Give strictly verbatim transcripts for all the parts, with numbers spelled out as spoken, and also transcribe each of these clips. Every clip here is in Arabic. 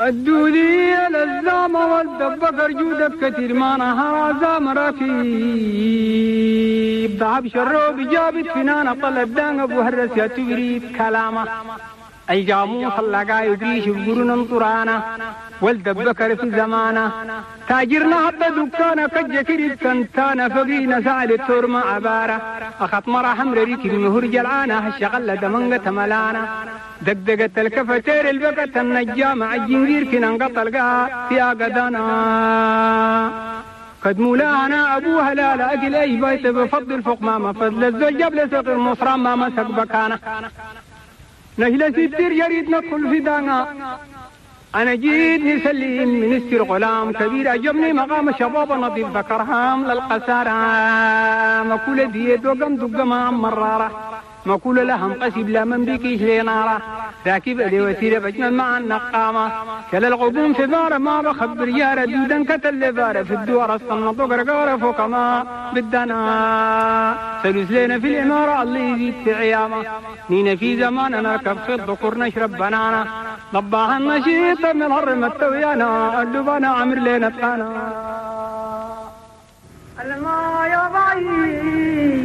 الدودي الزام والدبكر جودك كثير ما نهار زام ركيب ضعب شرو بجابت فنانا طلب دان ابو هرس يا تبريد كلامه اي جامو خلقا يدريش بقرون انطرانا والدبكر في زمانه تاجرنا حتى دكانا كجكريب كنتانا فقينا سعد التورما عبارة اخط مرا حمر ريكي مهور جلعانا هالشغل دمنغة ملانا دقدقت الكفتير البقت النجامة الجنجير كنا انقطلقا فيها قدانا قد مولانا ابو هلال اقل اي بيت بفضل فوق ماما فضل الزوج قبل سقر مصرام ما مسك بكانا نهل ستير جريد ندخل في دانا انا جيت نسلم منستر غلام كبير اجبني مقام شباب نظيف بكرهام للقسارة مكول ديت وقم دقما مرارة مكول لهم قسب لا من بيكيش لنارة راكب ادي وسيلة بجمل مع النقامة كلا الغبون في ذارة ما بخبر يارة دودا كتل ذارة في الدوار الصنة قرقارة فوق ما بدنا سلوس لنا في الإمارة اللي يزيد في عيامة نينا في زمان نركب في الذكر نشرب بنانا ضباها النشيط من هرم التويانا اللبانا عمر لنا تقانا الماء يا بعيد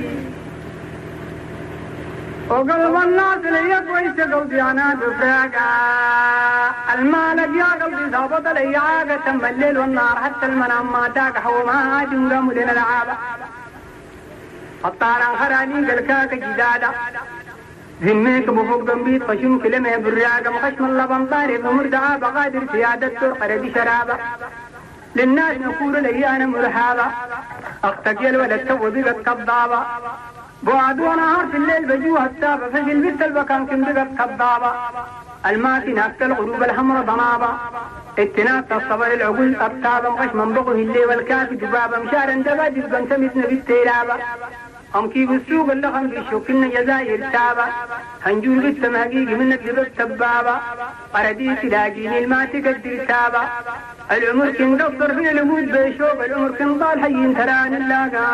وقلب الناس لي كويس قلبي انا دفاقا المالك يا قلبي ضابط لي عاقة تم الليل والنار حتى المنام ما داق حوما جنقم لنا العابة الطارا خراني قلكاك جدادا ذميك بفوق ضمبيط خشم كلمة بالرياقة مخشم اللبن طاري بمردعا بقادر سيادة ترقر بشرابة للناس نقول لي انا مرحابة اقتقل ولا تسوى بقت كضابة بعد ونهار في الليل بجوها التابة فجل مثل البكان كم بقت كضابة الماكي ناكت الغروب الحمر ضنابة اتناكت الصبر العقول التابة مخش من بغه اللي والكافي دبابة مشارا دبا جزبا سمتنا بالتيلابة هم كيف السوق اللي خم في شوكنا جزائر تابة هنجول قسم حقيقي منك دبت سبابة قرديس لاقيني الما تقدر تابة العمر كن قصر في الوجود بيشوف العمر كن ضال حيين تران اللاقا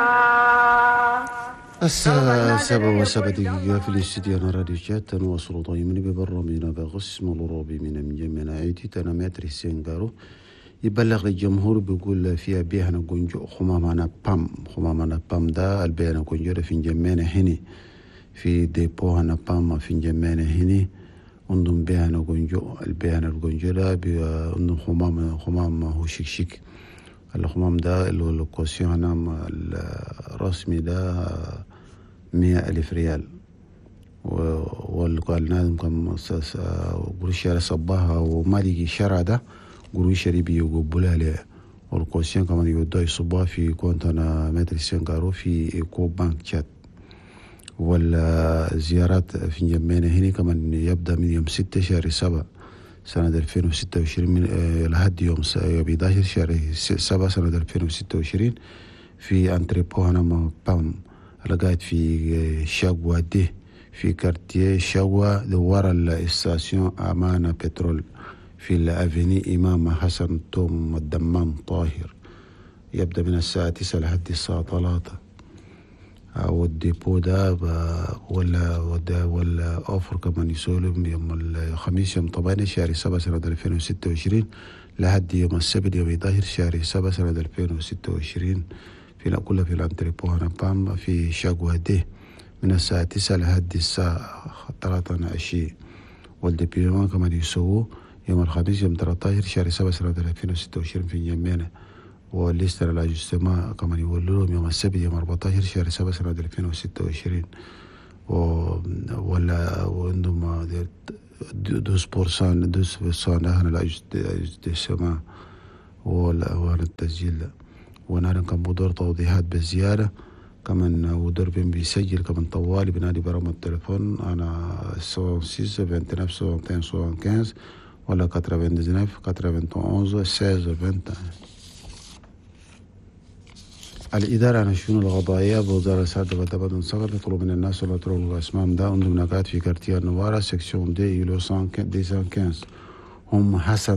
الساعة سبعة وسبع دقيقة في الاستديو أنا راديو جات نواصل طيمني ببرامينا بغسم الروبي من مجمنا عيتي تنا متر سينغارو يبلغ الجمهور بيقول فيها بيهنا قنجو خمامنا بام خمامنا بام دا البيهنا قنجو في جمعنا هني في ديبو هنا بام في جمعنا هني عندهم بيهنا قنجو البيهنا القنجو دا عندهم خمام خمام هو شيك شيك الخمام ده اللي هو الكوسيون الرسمي ده مية ألف ريال والقال نادم كم قروش على صباها وما لقي شرع ده قروش ريبي يقبلها له والكوسيون كمان يودي صباها في كونتنا متر سنغارو في إيكو بانك تشات والزيارات في جمعنا هنا كمان يبدأ من يوم ستة شهر سبعة سنة ألفين وستة وعشرين من لحد يوم أحد عشر شهر سبعة سنة ألفين وستة وعشرين في أنتريبو هنا بام لقيت في شاقوة دي في كارتيه شاقوة دوار الاستاسيون أمانة بترول في الأفيني إمام حسن توم الدمام طاهر يبدأ من الساعة تسعة لحد الساعة ثلاثة والديبو ده ولا ولا ولا أوفر كمان يسولم يوم الخميس يوم طبعا شهر سبعة سنة ألفين وستة وعشرين لحد يوم السبت يوم ظاهر شهر سبعة سنة ألفين وستة وعشرين في كلها في الانتريبو هنا بام في شاقوة دي من الساعة تسعة لحد الساعة ثلاثة عشية والديبيومان كمان يسووا يوم الخميس يوم ثلاثة عشر شهر سبعة سنة ألفين وستة وعشرين في جمعنا والليستر الاجتماع كمان يولوا يوم السبت يوم أربعة عشر شهر سبعة سنة ألفين وستة وعشرين ولا وعندهم دوس بورسان دوس بورسان هنا الاجتماع ولا وانا التسجيل وانا كان بدور توضيحات بالزيادة كمان ودور بين بيسجل كمان طوالي بنادي برقم التليفون انا ستة ستة تسعة تسعة سبعة واحد خمسة ولا تسعة تسعة تسعة واحد ستة عشرة الإدارة عن الشؤون القضائية بوزارة السعادة والتبادل الصغر تطلب من الناس ولا تطلب الأسماء ده عندهم نقاط في كارتير نوارا سكسيون دي يلو دي خمسة هم حسن